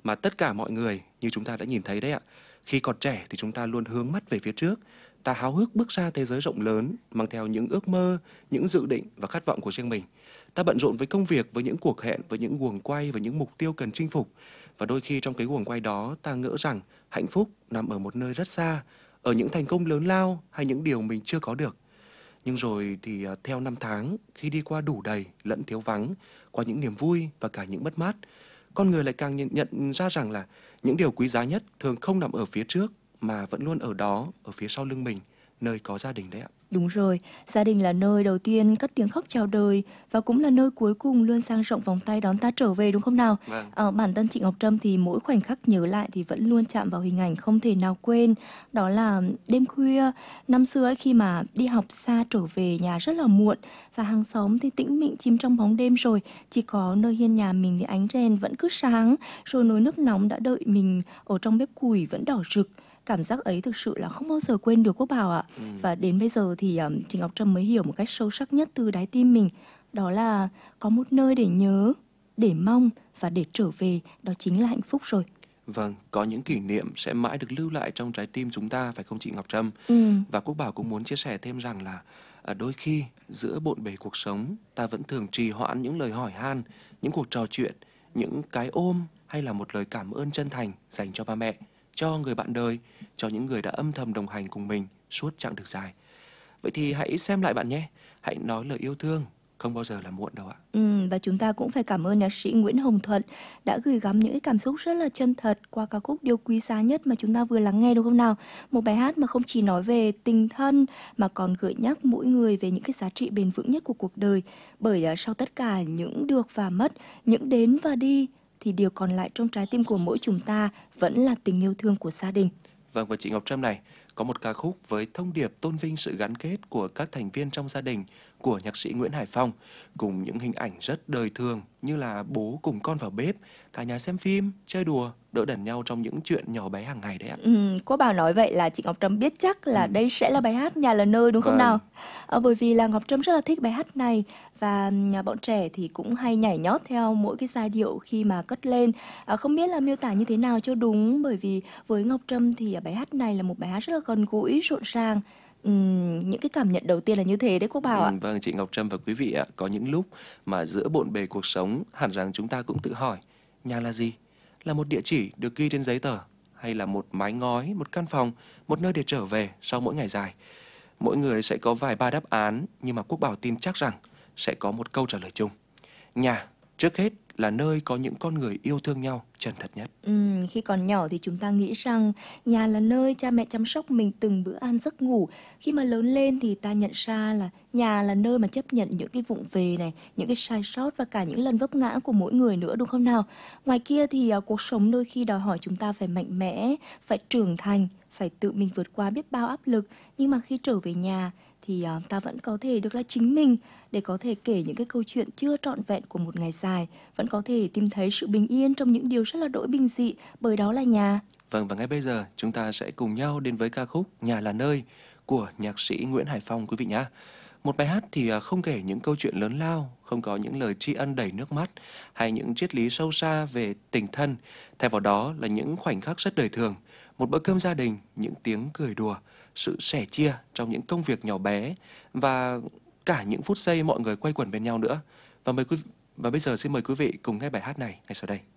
mà tất cả mọi người như chúng ta đã nhìn thấy đấy ạ. Khi còn trẻ thì chúng ta luôn hướng mắt về phía trước, ta háo hức bước ra thế giới rộng lớn, mang theo những ước mơ, những dự định và khát vọng của riêng mình. Ta bận rộn với công việc, với những cuộc hẹn, với những guồng quay, với những mục tiêu cần chinh phục. Và đôi khi trong cái guồng quay đó ta ngỡ rằng hạnh phúc nằm ở một nơi rất xa, ở những thành công lớn lao hay những điều mình chưa có được. Nhưng rồi thì theo năm tháng, khi đi qua đủ đầy lẫn thiếu vắng, qua những niềm vui và cả những mất mát, con người lại càng nhận ra rằng là những điều quý giá nhất thường không nằm ở phía trước mà vẫn luôn ở đó, ở phía sau lưng mình, nơi có gia đình đấy ạ. Đúng rồi, gia đình là nơi đầu tiên cất tiếng khóc chào đời và cũng là nơi cuối cùng luôn dang rộng vòng tay đón ta trở về đúng không nào? Vâng. Bản thân chị Ngọc Trâm thì mỗi khoảnh khắc nhớ lại thì vẫn luôn chạm vào hình ảnh không thể nào quên. Đó là đêm khuya, năm xưa ấy, khi mà đi học xa trở về nhà rất là muộn và hàng xóm thì tĩnh mịch chìm trong bóng đêm rồi. Chỉ có nơi hiên nhà mình thì ánh đèn vẫn cứ sáng, rồi nồi nước nóng đã đợi mình ở trong bếp củi vẫn đỏ rực. Cảm giác ấy thực sự là không bao giờ quên được Quốc Bảo ạ. Và đến bây giờ thì chị Ngọc Trâm mới hiểu một cách sâu sắc nhất từ đáy tim mình. Đó là có một nơi để nhớ, để mong và để trở về, đó chính là hạnh phúc rồi. Vâng, có những kỷ niệm sẽ mãi được lưu lại trong trái tim chúng ta, phải không chị Ngọc Trâm? Ừ. Và Quốc Bảo cũng muốn chia sẻ thêm rằng là đôi khi giữa bộn bề cuộc sống, ta vẫn thường trì hoãn những lời hỏi han, những cuộc trò chuyện, những cái ôm hay là một lời cảm ơn chân thành dành cho ba mẹ, cho người bạn đời, cho những người đã âm thầm đồng hành cùng mình suốt chặng đường dài. Vậy thì hãy xem lại bạn nhé, hãy nói lời yêu thương, không bao giờ là muộn đâu ạ. Và chúng ta cũng phải cảm ơn nhạc sĩ Nguyễn Hồng Thuận đã gửi gắm những cái cảm xúc rất là chân thật qua ca khúc Điều Quý Giá Nhất mà chúng ta vừa lắng nghe đúng không nào? Một bài hát mà không chỉ nói về tình thân mà còn gợi nhắc mỗi người về những cái giá trị bền vững nhất của cuộc đời. Bởi sau tất cả những được và mất, những đến và đi thì điều còn lại trong trái tim của mỗi chúng ta vẫn là tình yêu thương của gia đình. Vâng, và chị Ngọc Trâm này, có một ca khúc với thông điệp tôn vinh sự gắn kết của các thành viên trong gia đình của nhạc sĩ Nguyễn Hải Phong, cùng những hình ảnh rất đời thường như là bố cùng con vào bếp, cả nhà xem phim, chơi đùa, đỡ đần nhau trong những chuyện nhỏ bé hàng ngày đấy ạ. Có bảo nói vậy là chị Ngọc Trâm biết chắc là Ừ. đây sẽ là bài hát Nhà là nơi đúng không Vâng. nào? Bởi vì là Ngọc Trâm rất là thích bài hát này và bọn trẻ thì cũng hay nhảy nhót theo mỗi cái giai điệu khi mà cất lên. Không biết là miêu tả như thế nào cho đúng bởi vì với Ngọc Trâm thì bài hát này là một bài hát rất là gần gũi, rộn ràng. Những cái cảm nhận đầu tiên là như thế đấy Quốc Bảo ạ. Vâng, chị Ngọc Trâm và quý vị ạ, có những lúc mà giữa bộn bề cuộc sống, hẳn rằng chúng ta cũng tự hỏi, nhà là gì? Là một địa chỉ được ghi trên giấy tờ, hay là một mái ngói, một căn phòng, một nơi để trở về sau mỗi ngày dài? Mỗi người sẽ có vài ba đáp án, nhưng mà Quốc Bảo tin chắc rằng sẽ có một câu trả lời chung. Nhà, trước hết là nơi có những con người yêu thương nhau chân thật nhất. Khi còn nhỏ thì chúng ta nghĩ rằng nhà là nơi cha mẹ chăm sóc mình từng bữa ăn giấc ngủ. Khi mà lớn lên thì ta nhận ra là nhà là nơi mà chấp nhận những cái vụng về này, những cái sai sót và cả những lần vấp ngã của mỗi người nữa đúng không nào? Ngoài kia thì cuộc sống đôi khi đòi hỏi chúng ta phải mạnh mẽ, phải trưởng thành, phải tự mình vượt qua biết bao áp lực. Nhưng mà khi trở về nhà thì ta vẫn có thể được là chính mình để có thể kể những cái câu chuyện chưa trọn vẹn của một ngày dài, vẫn có thể tìm thấy sự bình yên trong những điều rất là đỗi bình dị, bởi đó là nhà. Vâng, và ngay bây giờ chúng ta sẽ cùng nhau đến với ca khúc Nhà là nơi của nhạc sĩ Nguyễn Hải Phong quý vị nhé. Một bài hát thì không kể những câu chuyện lớn lao, không có những lời tri ân đầy nước mắt hay những triết lý sâu xa về tình thân. Thay vào đó là những khoảnh khắc rất đời thường, một bữa cơm gia đình, những tiếng cười đùa, sự sẻ chia trong những công việc nhỏ bé và cả những phút giây mọi người quây quần bên nhau nữa. Và bây giờ xin mời quý vị cùng nghe bài hát này ngay sau đây.